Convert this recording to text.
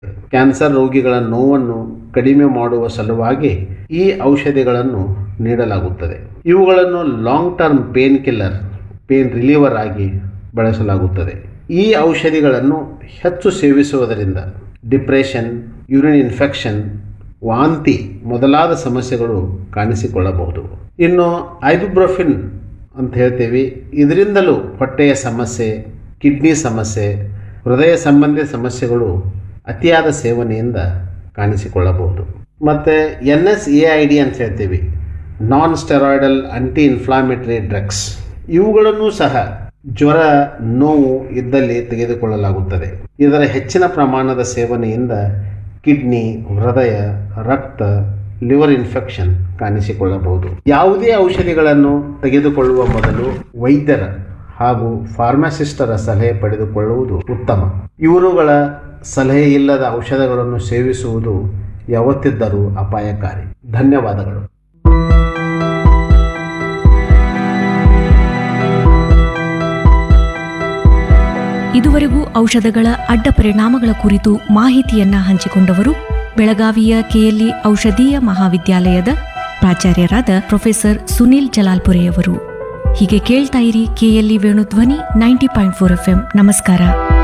Cancer ರೋಗಿಗಳ ನೋವನ್ನು ಕಡಿಮೆ ಮಾಡುವ ಸಲುವಾಗಿ ಈ ಔಷಧಿಗಳನ್ನು ನೀಡಲಾಗುತ್ತದೆ. ಇವುಗಳನ್ನು long term pain killer, pain reliever ಆಗಿ ಬಳಸಲಾಗುತ್ತದೆ. ಈ ಔಷಧಿಗಳನ್ನು ಹೆಚ್ಚು ಸೇವಿಸುವುದರಿಂದ ಡಿಪ್ರೆಷನ್, ಯೂರಿನ್ ಇನ್ಫೆಕ್ಷನ್, ವಾಂತಿ ಮೊದಲಾದ ಸಮಸ್ಯೆಗಳು ಕಾಣಿಸಿಕೊಳ್ಳಬಹುದು. ಇನ್ನು ಐಬುಪ್ರೋಫೆನ್ ಅಂತ ಹೇಳ್ತೀವಿ. ಇದರಿಂದಲೂ ಹೊಟ್ಟೆಯ ಸಮಸ್ಯೆ, ಕಿಡ್ನಿ ಸಮಸ್ಯೆ, ಹೃದಯ ಸಂಬಂಧಿ ಸಮಸ್ಯೆಗಳು ಅತಿಯಾದ ಸೇವನೆಯಿಂದ ಕಾಣಿಸಿಕೊಳ್ಳಬಹುದು. ಮತ್ತು NSAID ಅಂತ ಹೇಳ್ತೀವಿ, ನಾನ್ ಸ್ಟೆರಾಯ್ಡಲ್ ಆಂಟಿ ಇನ್ಫ್ಲಾಮೇಟರಿ ಡ್ರಗ್ಸ್. ಇವುಗಳನ್ನು ಸಹ ಜ್ವರ, ನೋವು ಇದ್ದಲ್ಲಿ ತೆಗೆದುಕೊಳ್ಳಲಾಗುತ್ತದೆ. ಇದರ ಹೆಚ್ಚಿನ ಪ್ರಮಾಣದ ಸೇವನೆಯಿಂದ ಕಿಡ್ನಿ, ಹೃದಯ, ರಕ್ತ, ಲಿವರ್ ಇನ್ಫೆಕ್ಷನ್ ಕಾಣಿಸಿಕೊಳ್ಳಬಹುದು. ಯಾವುದೇ ಔಷಧಿಗಳನ್ನು ತೆಗೆದುಕೊಳ್ಳುವ ಮೊದಲು ವೈದ್ಯರ ಹಾಗೂ ಫಾರ್ಮಸಿಸ್ಟರ ಸಲಹೆ ಪಡೆದುಕೊಳ್ಳುವುದು ಉತ್ತಮ. ಇವರುಗಳ ಸಲಹೆ ಇಲ್ಲದ ಔಷಧಗಳನ್ನು ಸೇವಿಸುವುದು ಯಾವತ್ತಿದ್ದರೂ ಅಪಾಯಕಾರಿ. ಧನ್ಯವಾದಗಳು. ಇದುವರೆಗೂ ಔಷಧಗಳ ಅಡ್ಡ ಪರಿಣಾಮಗಳ ಕುರಿತು ಮಾಹಿತಿಯನ್ನ ಹಂಚಿಕೊಂಡವರು ಬೆಳಗಾವಿಯ KLE ಔಷಧೀಯ ಮಹಾವಿದ್ಯಾಲಯದ ಪ್ರಾಚಾರ್ಯರಾದ ಪ್ರೊಫೆಸರ್ ಸುನೀಲ್ ಜಲಾಲ್ಪುರೆಯವರು. ಹೀಗೆ ಕೇಳ್ತಾ ಇರಿ KLE ವೇಣುಧ್ವನಿ 90.4 FM. ನಮಸ್ಕಾರ.